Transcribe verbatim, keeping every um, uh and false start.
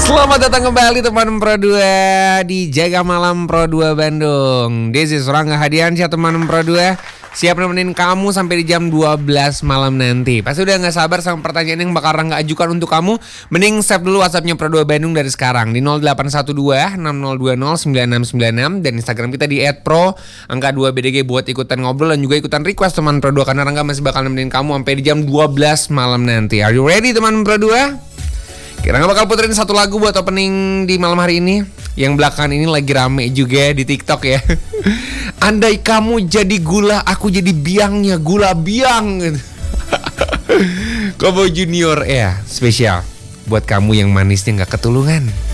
Selamat datang kembali teman Pro dua di Jaga Malam Pro dua Bandung. This is Rangga Hadiansyah teman Pro dua. Siap nemenin kamu sampai di jam dua belas malam nanti. Pasti udah gak sabar sama pertanyaan yang bakal Rangga ajukan untuk kamu. Mending save dulu WhatsAppnya Pro dua Bandung dari sekarang di nol delapan satu dua enam nol dua nol sembilan enam sembilan enam dan Instagram kita di et pro angka dua B D G buat ikutan ngobrol dan juga ikutan request teman Pro dua karena Rangga masih bakal nemenin kamu sampai di jam dua belas malam nanti. Are you ready teman Pro dua? Kira nggak bakal puterin satu lagu buat opening di malam hari ini yang belakangan ini lagi rame juga di TikTok ya. Andai kamu jadi gula, aku jadi biangnya, gula biang. Kobo Junior ya, spesial buat kamu yang manisnya nggak ketulungan.